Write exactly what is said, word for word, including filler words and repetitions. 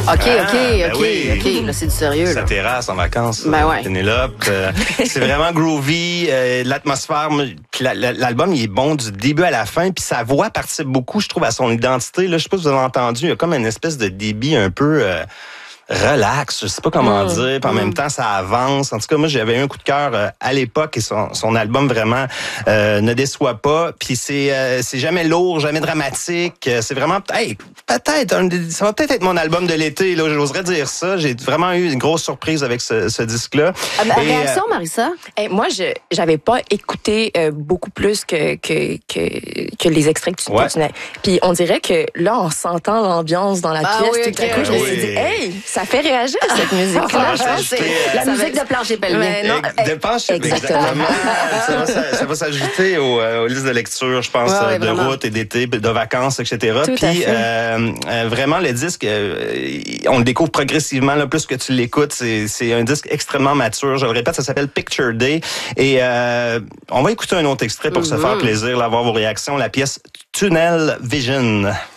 OK, Ah, OK, ben OK, oui. OK. Là, c'est du sérieux, Sa là. terrasse en vacances, Ben euh, ouais. Pénélope. Euh, c'est vraiment groovy, euh, l'atmosphère. moi, Puis la- la- l'album, il est bon du début à la fin. Puis sa voix participe beaucoup, je trouve, à son identité. Là, je sais pas si vous avez entendu, il y a comme une espèce de débit un peu... Euh, relax, je sais pas comment Mm, dire, puis en mm. même temps ça avance. En tout cas, moi j'avais eu un coup de cœur euh, à l'époque et son, son album vraiment euh, ne déçoit pas. Puis c'est euh, c'est jamais lourd, jamais dramatique. Euh, C'est vraiment hey, peut-être un des- ça va peut-être être mon album de l'été là, j'oserais dire ça. J'ai vraiment eu une grosse surprise avec ce, ce disque-là. Ah, ben, Et, euh, réaction, Marissa? Hey, moi, je j'avais pas écouté euh, beaucoup plus que, que, que, que les extraits que tu, Ouais. que tu n'as. Puis on dirait que là, en sentant l'ambiance dans la Ah pièce, oui, tout à ok, coup, je me oui. suis dit, hey, ça fait réagir cette musique-là. Ah, Je ça, pense que c'est, c'est euh, La ça musique va- de plancher pelvien. Ouais, non, Ex- Dépense, exactement. exactement. ça, va, ça, ça va s'ajouter aux, euh, aux listes de lecture, je pense, Ouais, ouais, euh, de vraiment. route et d'été, de vacances, et cetera. Tout à Puis fait. euh, euh, vraiment, le disque, euh, on le découvre progressivement. Là, plus que tu l'écoutes, c'est, c'est un disque extrêmement mature. Je le répète, ça s'appelle Picture Day. Et euh, on va écouter un autre extrait pour se faire plaisir, là, avoir vos réactions. La pièce Tunnel Vision.